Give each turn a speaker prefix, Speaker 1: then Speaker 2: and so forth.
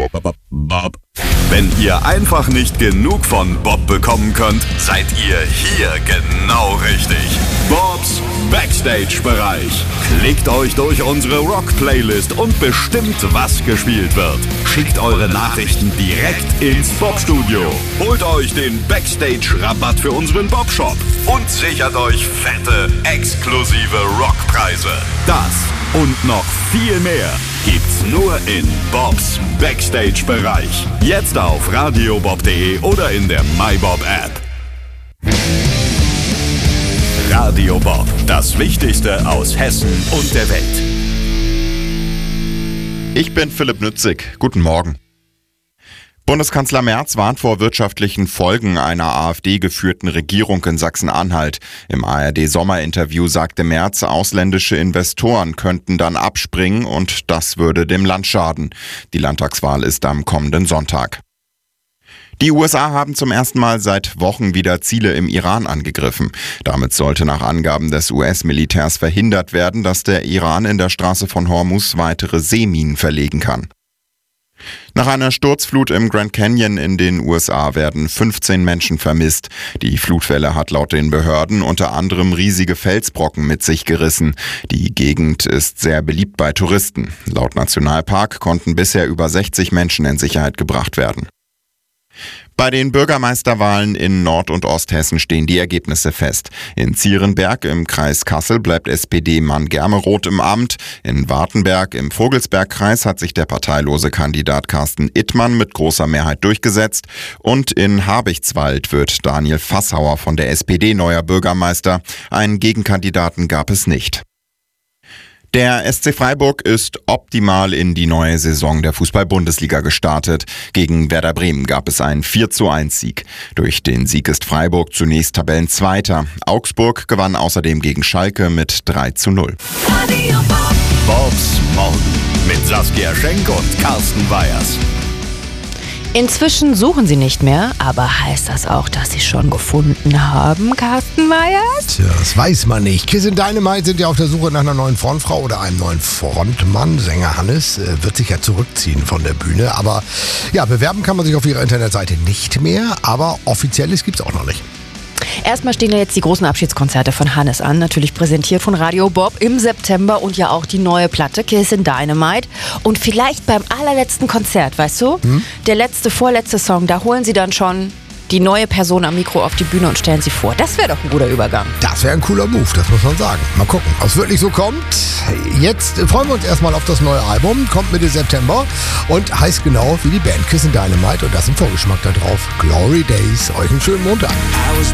Speaker 1: Bob. Wenn ihr einfach nicht genug von Bob bekommen könnt, seid ihr hier genau richtig. Bobs Backstage-Bereich. Klickt euch durch unsere Rock-Playlist und bestimmt, was gespielt wird. Schickt eure Nachrichten direkt ins Bob-Studio. Holt euch den Backstage-Rabatt für unseren Bob-Shop und sichert euch fette, exklusive Rockpreise. Das und noch viel mehr gibt's nur in Bobs Backstage-Bereich. Jetzt auf radiobob.de oder in der MyBob-App. Radio Bob, das Wichtigste aus Hessen und der Welt.
Speaker 2: Ich bin Philipp Nützig. Guten Morgen. Bundeskanzler Merz warnt vor wirtschaftlichen Folgen einer AfD-geführten Regierung in Sachsen-Anhalt. Im ARD-Sommerinterview sagte Merz, ausländische Investoren könnten dann abspringen und das würde dem Land schaden. Die Landtagswahl ist am kommenden Sonntag. Die USA haben zum ersten Mal seit Wochen wieder Ziele im Iran angegriffen. Damit sollte nach Angaben des US-Militärs verhindert werden, dass der Iran in der Straße von Hormuz weitere Seeminen verlegen kann. Nach einer Sturzflut im Grand Canyon in den USA werden 15 Menschen vermisst. Die Flutwelle hat laut den Behörden unter anderem riesige Felsbrocken mit sich gerissen. Die Gegend ist sehr beliebt bei Touristen. Laut Nationalpark konnten bisher über 60 Menschen in Sicherheit gebracht werden. Bei den Bürgermeisterwahlen in Nord- und Osthessen stehen die Ergebnisse fest. In Zierenberg im Kreis Kassel bleibt SPD-Mann Germeroth im Amt. In Wartenberg im Vogelsbergkreis hat sich der parteilose Kandidat Carsten Ittmann mit großer Mehrheit durchgesetzt. Und in Habichtswald wird Daniel Fassauer von der SPD neuer Bürgermeister. Einen Gegenkandidaten gab es nicht. Der SC Freiburg ist optimal in die neue Saison der Fußball-Bundesliga gestartet. Gegen Werder Bremen gab es einen 4:1-Sieg. Durch den Sieg ist Freiburg zunächst Tabellenzweiter. Augsburg gewann außerdem gegen Schalke mit 3:0.
Speaker 1: Bobs Morgen mit Saskia Schenk und Carsten Weyers.
Speaker 3: Inzwischen suchen sie nicht mehr, aber heißt das auch, dass sie schon gefunden haben, Carsten Weyers?
Speaker 4: Tja, das weiß man nicht. Kiss and Dynamite sind ja auf der Suche nach einer neuen Frontfrau oder einem neuen Frontmann. Sänger Hannes wird sich ja zurückziehen von der Bühne. Aber ja, bewerben kann man sich auf ihrer Internetseite nicht mehr. Aber Offizielles gibt's auch noch nicht.
Speaker 3: Erstmal stehen ja jetzt die großen Abschiedskonzerte von Hannes an, natürlich präsentiert von Radio Bob im September und ja auch die neue Platte Kiss and Dynamite. Und vielleicht beim allerletzten Konzert, weißt du, der vorletzte Song, da holen sie dann schon die neue Person am Mikro auf die Bühne und stellen sie vor. Das wäre doch ein guter Übergang.
Speaker 4: Das wäre ein cooler Move, das muss man sagen. Mal gucken, ob es wirklich so kommt. Jetzt freuen wir uns erstmal auf das neue Album. Kommt Mitte September und heißt genau wie die Band Kiss and Dynamite. Und das ist ein Vorgeschmack da drauf. Glory Days. Euch einen schönen Montag.